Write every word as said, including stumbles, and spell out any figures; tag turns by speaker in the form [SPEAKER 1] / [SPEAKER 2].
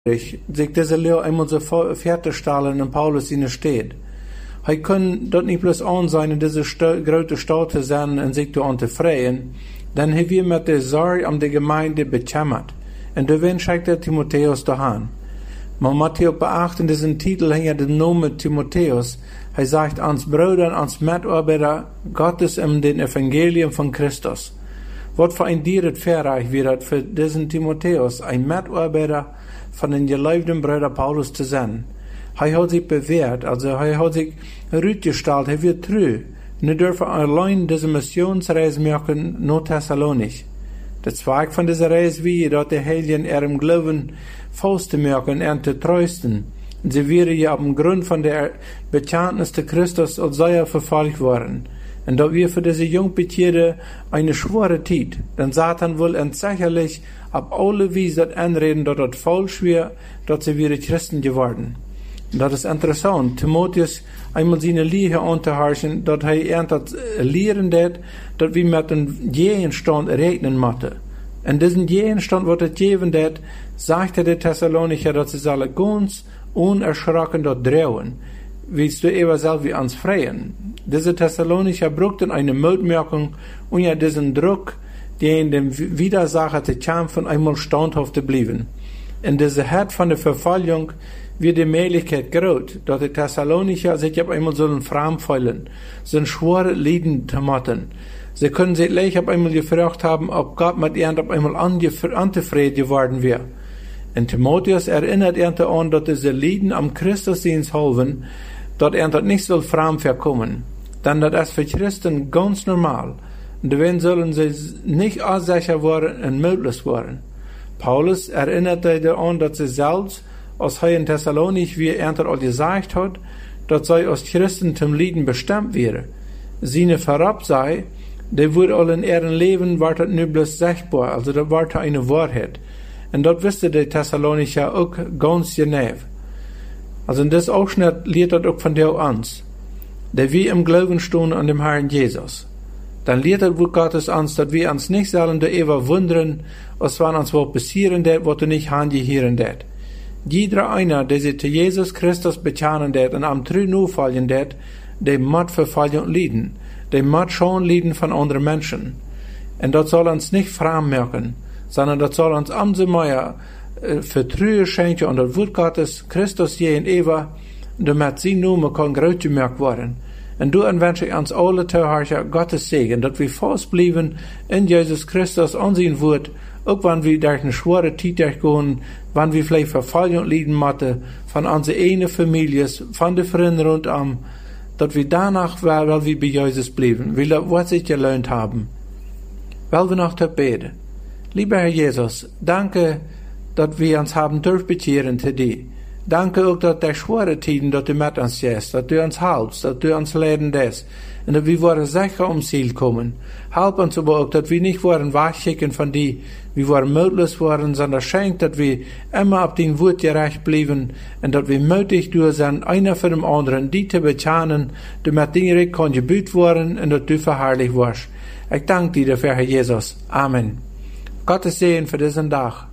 [SPEAKER 1] sich diese Lehre einmal so fertigstellen in Paulus in steht. Hij kann dort nicht bloß an sein, in diese große Stadt zu sein und sich zu unterfreien, denn hij wird mit der Sorge um die Gemeinde bekämmert. Und deswegen schickt er Timotheus dahin. Man muss hier beachten, diesen Titel hängt den Namen Timotheus. Er sagt ans Brüder, ans Mitarbeiter Gottes in den Evangelium von Christus. Was für ein Dieret verreich wird für diesen Timotheus, ein Mitarbeiter von den geliebten Brüder Paulus zu sein. Er hat sich bewährt, also er hat sich rütgestellt, er wird treu. Nu dürfen allein diese Missionsreise machen nach Thessalonich. Der Zweig von dieser Reise wie, dort der Heiligen ihrem Glauben fast zu machen und zu trösten. Sie wären ja am Grund von der Bekenntnis zu Christus als sei verfolgt worden. Und da wir für diese Jungbekehrte eine schwere Zeit, denn Satan will sicherlich ab alle Weise anreden, dass das falsch wäre, dass sie wieder Christen geworden. Und das ist interessant. Timotheus einmal seine Lehre unterhorchen, dass er erntet lehren hat, dass wir mit dem Gegenstand rechnen müssen. Und diesen Gegenstand, was er geben hat, sagte der Thessalonicher, dass sie alle ganz unerschrocken dort drehen, wie du eben selbst wie ans Freien. Diese Thessalonicher brauchten eine Mutmerkung und ja diesen Druck, die in dem Widersacher zu kämpfen, einmal standhaft zu bleiben. In dieser Herd von der Verfolgung wird die Möglichkeit groß, dass die Thessalonicher sich ab einmal sollen framfallen, sind schwere Leiden zu machen. Sie können sich gleich ab einmal gefragt haben, ob Gott mit ihnen ab einmal anzufrieden geworden wäre. Und Timotheus erinnert ihn an, dass diese Leiden am Christusdienst helfen, dass er dort nicht soll fram verkommen. Denn das ist für Christen ganz normal. Und wenn sollen sie nicht unsicher werden und möglich werden. Paulus erinnerte daran, dass sie selbst, als er in Thessalonich, wie er all gesagt hat, dass sie als Christen zum Leiden bestimmt wäre. Seine Verab sei, der wurde all in ihrem Leben, war das nur bloß sichtbar, also das war eine Wahrheit. Und das wusste der Thessalonicher auch ganz genau. Also in das Ausschnitt lehrt das auch von dir uns, der wir im Glauben stehen an dem Herrn Jesus. Dann lehrt das Wort Gottes uns, dass wir uns nicht sollen da ever wundern, als wenn uns was passieren wird, was du nicht handgehören wird. Jeder einer, der sich zu Jesus Christus bekennen wird und am Treu nachfolgen wird, der muss Verfolgung leiden. Der muss schon leiden von anderen Menschen. Und das soll uns nicht fremd merken, sondern das soll uns umso mehr äh, Vertrauen schenken und das Wort Gottes, Christus je in Eva, damit sie Name kann groß gemerkt werden. Und du wünsche ich uns alle Zuhörer Gottes Segen, dass wir festbleiben in Jesus Christus an sein Wort, auch wenn wir durch eine schwere Zeit durchgehen, wenn wir vielleicht Verfolgung leiden müssen, von unserer eigenen Familie, von den Freunden rundum, dass wir danach, weil wir bei Jesus bleiben, weil das was sich gelernt haben. Weil wir noch beten. Lieber Herr Jesus, danke, dass wir uns haben dürfen bekehren zu dir. Danke auch, dass der schwere Tiden, dass du mit uns bist, dass du uns hilfst, dass du uns lehren lässt, und dass wir wollen sicher ums Ziel kommen. Help uns aber auch, dass wir nicht wollen wegschicken von dir, wir wollen möglich worden, sondern schenk, dass wir immer auf dein Wort gerecht bleiben, und dass wir mutig durch sind, einer für den anderen, die zu bekennen, damit Dinge kann gebüht worden, und dass du verherrlicht wirst. Ich danke dir dafür, Herr Jesus. Amen. Gottes Segen für diesen Tag.